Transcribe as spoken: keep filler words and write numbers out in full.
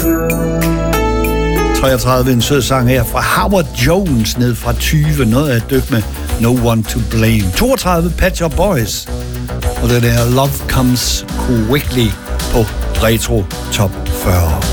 treogtredive, en sød sang her fra Howard Jones, ned fra tyve, noget af et dyk med No One to Blame. toogtredive, Pet Shop Boys, og det der Love Comes Quickly på Retro Top fyrre.